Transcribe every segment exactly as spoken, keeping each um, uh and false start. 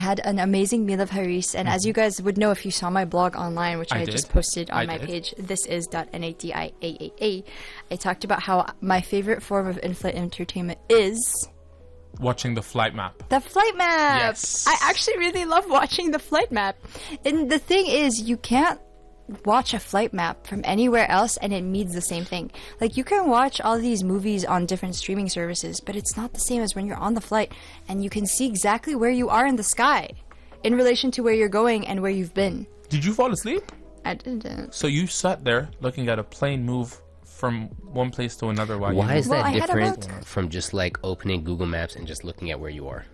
had an amazing meal of haris, and as you guys would know if you saw my blog online, which I, I just did. posted on I my did. page, this is .natiaa, I talked about how my favorite form of in-flight entertainment is Watching the flight map. the flight map. Yes. I actually really love watching the flight map. And the thing is, you can't watch a flight map from anywhere else and it means the same thing. Like, you can watch all these movies on different streaming services, but it's not the same as when you're on the flight and you can see exactly where you are in the sky in relation to where you're going and where you've been. Did you fall asleep? I didn't. So you sat there looking at a plane move from one place to another while Why you is Well, that I had different about- from just like opening Google Maps and just looking at where you are?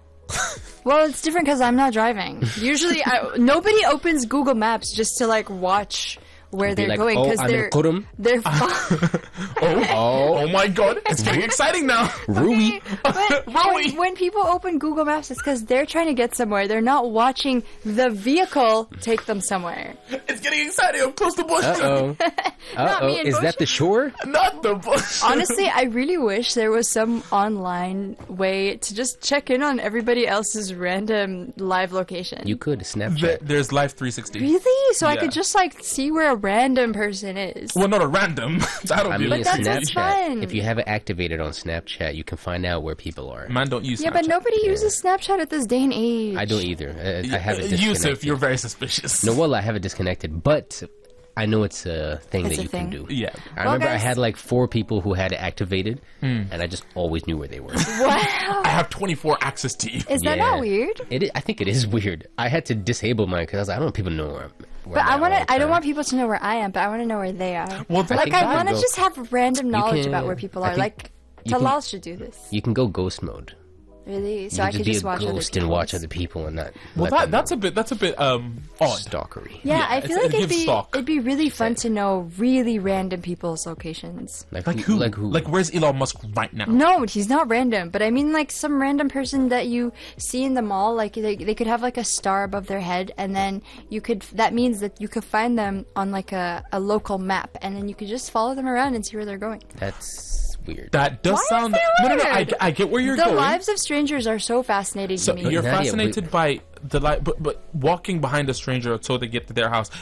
Well, it's different because I'm not driving. Usually, I, nobody opens Google Maps just to like watch where Be they're like, going "Oh, because I'm in they're Kurum." they're fo- Oh, Oh. oh my god, it's getting exciting now. Rui. But Rowie. when, when people open Google Maps, it's because they're trying to get somewhere. They're not watching the vehicle take them somewhere. It's getting exciting. I'm close to bush. Uh-oh. Uh-oh. me and Is Bush. that the shore? Not the bush. Honestly, I really wish there was some online way to just check in on everybody else's random live location. You could. Th- Snapchat. There's Life three sixty. Really? So I Yeah. could just like see where a random person is. Well, not a random. That'll I be mean, like that's what's Snapchat. fun. If you have it activated on Snapchat, you can find out where people are. Man, don't use Yeah, but Snapchat. nobody uses Snapchat at this day and age. I don't either. I, I have it disconnected. Yusuf, you're very suspicious. No, well, I have it disconnected, but I know it's a thing It's that a you thing. can do. Yeah. I Well, remember I guys- had like four people who had it activated, and I just always knew where they were. Wow. I have twenty-four access to you. Is that Yeah. not weird? It is, I think it is weird. I had to disable mine because I was like, I don't want people to know where I'm. Where But I'm I at want all to. the I don't time. want people to know where I am, but I want to know where they are. Well, that- like I I think want to go- just have random knowledge can- about where people I are. think Like you can- Talal should do this. You can go ghost mode. Really? So you I can could just be just a watch other ghost and watch people's- other people and not. Well, let that them that's know. a bit that's a bit um odd. stalkery. Yeah, Yeah, I it's- feel it like it'd gives be stock. it'd be really fun to know really random people's locations. Like, Like who? Like who? Like where's Elon Musk right now? No, he's not random, but I mean like some random person that you see in the mall. Like they, they could have like a star above their head, and then you could. That means that you could find them on like a, a local map, and then you could just follow them around and see where they're going. That's weird. That does Why is sound. that No, no, no. I, weird? I get where you're The going. lives of strangers are so fascinating So to me. you're Nadia, fascinated we- by the life, but but walking behind a stranger until they get to their house,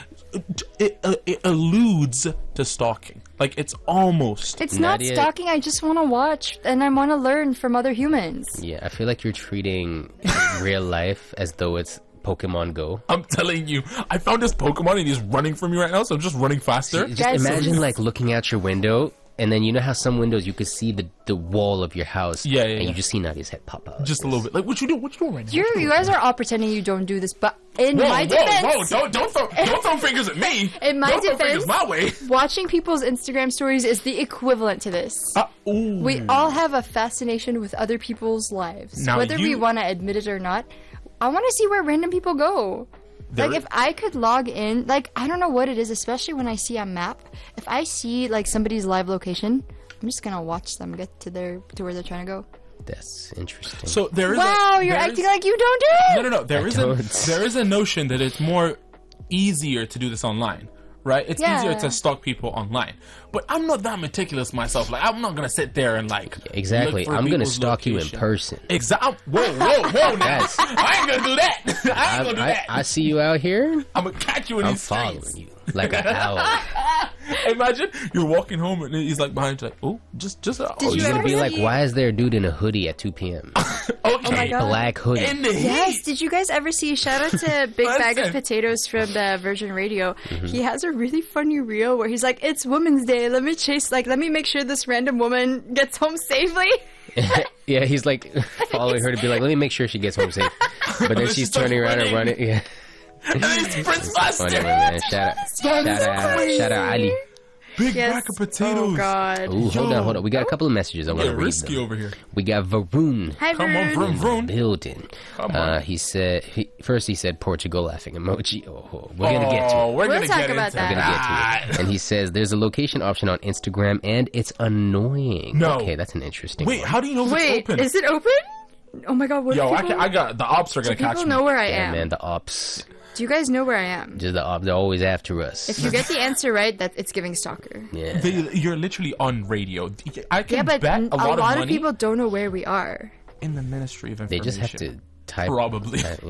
it it, it alludes to stalking. Like it's almost. It's not Nadia- stalking. I just want to watch and I want to learn from other humans. Yeah, I feel like you're treating real life as though it's Pokemon Go. I'm telling you, I found this Pokemon and he's running from me right now, so I'm just running faster. Just Guys, imagine this- like looking out your window, and then you know how some windows you could see the, the wall of your house. Yeah, yeah, And yeah. you just see Nadia's head pop out. Just a little bit. Like what you do? What you doing right now? You're, What you guys are all pretending you don't do this, but in Whoa, my whoa, defense, whoa! Don't don't throw don't throw fingers at me. In my don't throw defense- fingers my way. watching people's Instagram stories is the equivalent to this. Uh, ooh. We all have a fascination with other people's lives, Now whether we you- want to admit it or not. I want to see where random people go. There Like is- if I could log in, like I don't know what it is, especially when I see a map. If I see like somebody's live location, I'm just gonna watch them get to their to where they're trying to go. That's interesting. So there is. Wow, a, you're there acting is- like you don't do it. No, no, no. There I is a don't. there is a notion that it's more easier to do this online, right? It's Yeah. easier to stalk people online. But I'm not that meticulous myself. Like I'm not gonna sit there and like exactly. look for I'm gonna people's stalk you in location. person. Exactly. Whoa, whoa, whoa! Now. That's- I ain't gonna do that. I ain't I, gonna do I, that. I see you out here. I'm gonna catch you in I'm these following streets. you like a owl. Imagine you're walking home and he's like behind you, like, oh, just, just. Oh, Did you You're ever gonna be like, see- why is there a dude in a hoodie at two p.m.? okay. Oh my God. Black hoodie. In the heat. Yes, did you guys ever see, shout out to Big Bag of Listen. Potatoes from the Virgin Radio. Mm-hmm. He has a really funny reel where he's like, it's Women's Day, let me chase, like, let me make sure this random woman gets home safely. Yeah, he's like following her to be like, let me make sure she gets home safe. But then then she's she starts turning around and running. running. Yeah. And then he sprints faster. Funny one, man. Shout out, shout out, shout out, Ali. Big Yes. bag of potatoes. Oh, God. Ooh, hold Yo. on, hold on. We got a couple of messages. I want Get to read risky them. over here. We got Varun. Hi, Come on, Varun. vroom, vroom. Building. Come on. Uh, he said he, first he said Portugal laughing emoji. Oh, we're gonna get to Oh, it. we're We'll gonna talk get about into that. We're gonna get to it. And he says there's a location option on Instagram and it's annoying. No. Okay, that's an interesting Wait, one. how do you know if Wait, it's open? is it open? Oh my God, what Yo, if I, people, can, I got the ops are gonna do catch people me. know where I Yeah, am? man, the ops. Do you guys know where I am? Just the ops. They're always after us. If you get the answer right, that it's giving stalker. yeah. They, you're literally on radio. I can Yeah, but bet n- a lot, of, of money people don't know where we are. in the Ministry of They Information. just have to type. Probably. type-